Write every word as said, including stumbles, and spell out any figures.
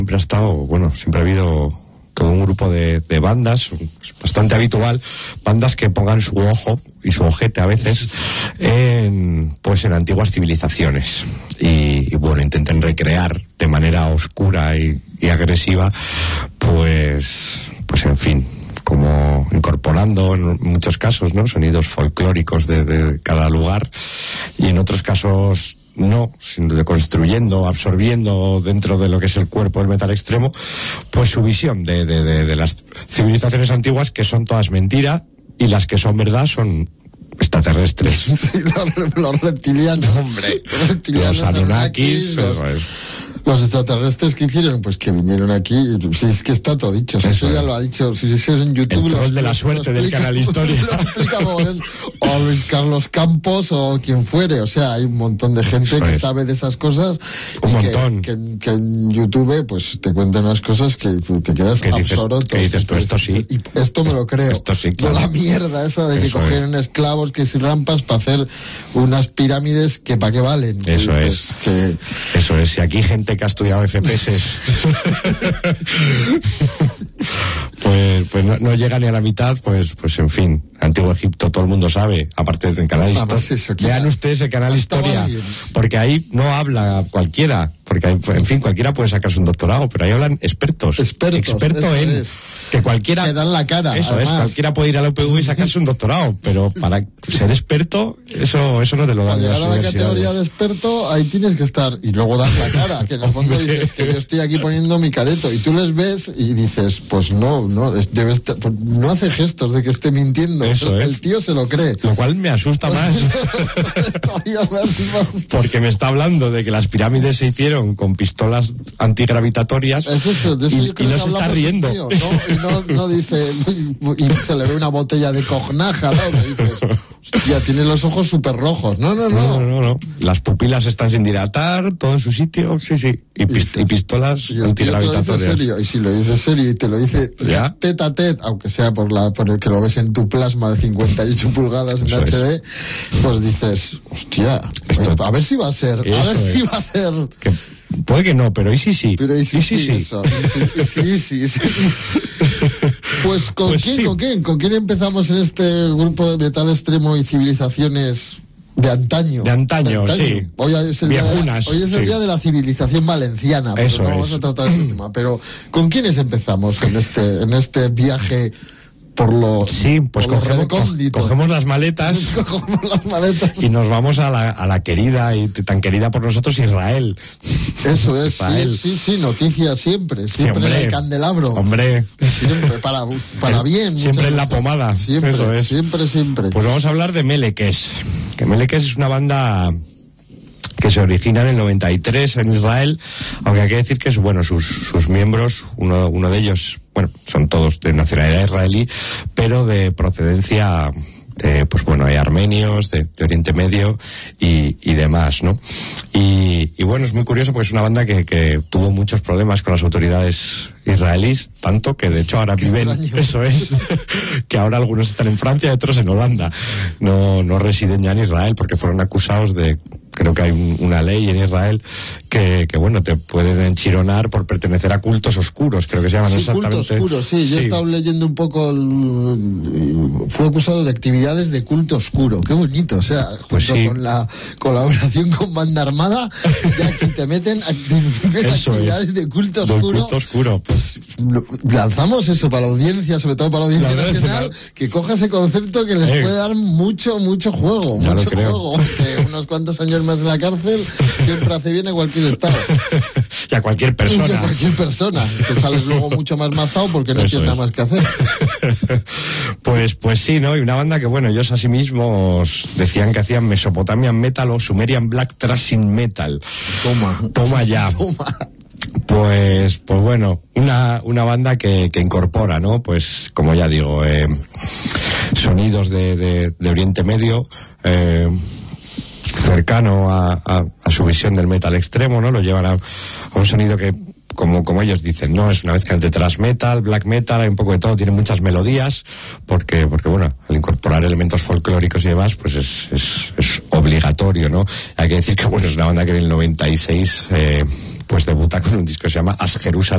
siempre ha estado, bueno, siempre ha habido todo un grupo de, de bandas, bastante habitual, bandas que pongan su ojo y su ojete a veces en, pues en antiguas civilizaciones y, y bueno, intenten recrear de manera oscura y, y agresiva, pues, pues en fin, como incorporando en muchos casos, ¿no?, sonidos folclóricos de, de cada lugar, y en otros casos no, sino de construyendo, absorbiendo dentro de lo que es el cuerpo del metal extremo, pues su visión de, de, de, de las civilizaciones antiguas, que son todas mentira, y las que son verdad son extraterrestres. Sí, los, los reptilianos. Hombre, los, reptilianos los Anunnakis, los, los extraterrestres que hicieron, pues que vinieron aquí. Si es que está todo dicho, si eso, eso ya lo ha dicho, si eso es en YouTube. El troll de la suerte del canal Historia. Lo explica bien. O Luis Carlos Campos o quien fuere, o sea, hay un montón de gente eso que es. sabe de esas cosas. Un y montón. Que, que, que en YouTube pues te cuentan unas cosas que te quedas absorto. ¿Qué dices tú? Esto sí. Y esto me lo creo. Esto sí, claro. De la mierda esa de que eso cogieron es. esclavos que sin rampas para hacer unas pirámides que para qué valen. Eso y, es. Pues, que... Eso es. Si aquí hay gente que ha estudiado F P S pues, pues no, no llega ni a la mitad, pues, pues en fin. Antiguo Egipto, todo el mundo sabe, aparte del canal Historia. Vean ustedes el canal Historia, porque ahí no habla cualquiera, porque hay, en fin, cualquiera puede sacarse un doctorado, pero ahí hablan expertos. Expertos. Experto en es. que cualquiera. Que dan la cara. Eso además. es, cualquiera puede ir a la U P V y sacarse un doctorado, pero para ser experto, eso, eso no te lo dan. Para las llegar a la categoría de experto, ahí tienes que estar, y luego das la cara, que en el fondo dices que yo estoy aquí poniendo mi careto, y tú les ves y dices, pues no, no, debe estar, pues no hace gestos de que esté mintiendo. Eso el es. tío se lo cree. Lo cual me asusta más. Porque me está hablando de que las pirámides se hicieron con pistolas antigravitatorias. Eso, eso, de eso y, yo creo y no que se está riendo. Tío, ¿no? Y no, no dice, y se le ve una botella de cognaja, ¿no? Y dices, hostia, tiene los ojos súper rojos. No, no, no. No, no, no. Las pupilas están sin dilatar, todo en su sitio, sí, sí. Y, pist y pistolas y antigravitatorias. Serio, y si lo dice serio y te lo dice ¿Ya? tete a tete, aunque sea por la por el que lo ves en tu plasma de cincuenta y ocho pulgadas en eso H D, es. Pues dices, hostia, Esto, a ver si va a ser, a ver es. si va a ser. Que puede que no, pero y sí, sí. Pero y sí, y sí, sí, sí. Eso. Y sí, y sí, sí. Pues ¿con pues quién, sí. con quién, con quién empezamos en este grupo de metal extremo y civilizaciones de antaño? De antaño, de antaño. Sí. Hoy es el, Viejunas, día, de, hoy es el sí. día de la civilización valenciana. Eso no vamos es. a tratar este tema, pero ¿con quiénes empezamos en este, en este viaje? Por lo, sí, pues por cogemos, co cogemos las maletas, cogemos las maletas y nos vamos a la, a la querida y tan querida por nosotros Israel. Eso es, Israel. sí, sí, sí, noticias siempre, siempre sí, en el candelabro. Hombre. Siempre, para, para bien. Siempre en la pomada. Siempre, eso es. siempre, siempre. Pues vamos a hablar de Meleques. Que Meleques es una banda que se origina en el noventa y tres en Israel, aunque hay que decir que bueno, sus, sus miembros, uno, uno de ellos, bueno, son todos de nacionalidad israelí, pero de procedencia, de, pues bueno, hay armenios, de, de Oriente Medio y, y demás, ¿no? Y, y bueno, es muy curioso porque es una banda que, que tuvo muchos problemas con las autoridades israelíes, tanto que de hecho ahora Qué viven, extraño. eso es, que ahora algunos están en Francia y otros en Holanda, no, no residen ya en Israel porque fueron acusados de, creo que hay un, una ley en Israel que, que bueno, te pueden enchironar por pertenecer a cultos oscuros, creo que se llaman Sí, exactamente. culto oscuro, sí, yo he Sí. estado leyendo un poco, el, fue acusado de actividades de culto oscuro, qué bonito, o sea, junto Pues sí. con la colaboración con banda armada, ya si te meten acti Eso actividades es. de culto Del oscuro, culto oscuro. lo- lanzamos eso para la audiencia, sobre todo para la audiencia La audiencia nacional, que coja ese concepto que les Eh. puede dar mucho, mucho juego, Ya lo mucho creo. juego, que unos cuantos años más en la cárcel siempre hace bien a cualquier estado. Y a cualquier Y a persona. cualquier persona, que sales luego mucho más mazado porque no Eso tienes es. nada más que hacer. Pues, pues sí, ¿no? Y una banda que, bueno, ellos a sí mismos decían que hacían Mesopotamian Metal o Sumerian Black Thrashing Metal. Toma. Toma ya. Toma. Pues, pues bueno, una, una banda que, que incorpora, ¿no? Pues, como ya digo, eh, sonidos de, de, de Oriente Medio, eh, cercano a, a, a su visión del metal extremo, ¿no? Lo llevan a, a un sonido que, como, como ellos dicen, ¿no? Es una mezcla entre thrash metal, black metal, hay un poco de todo, tiene muchas melodías, porque, porque bueno, al incorporar elementos folclóricos y demás, pues es, es, es obligatorio, ¿no? Hay que decir que, bueno, es una banda que en el noventa y seis, eh, pues debuta con un disco que se llama As Jerusalem